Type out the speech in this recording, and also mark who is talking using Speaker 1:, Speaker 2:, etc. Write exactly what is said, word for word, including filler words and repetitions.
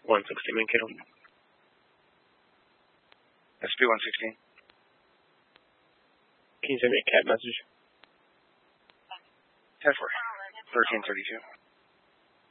Speaker 1: one sixty Mankato.
Speaker 2: S P one sixteen.
Speaker 1: Can you send me a cat message?
Speaker 2: ten four. thirteen thirty-two.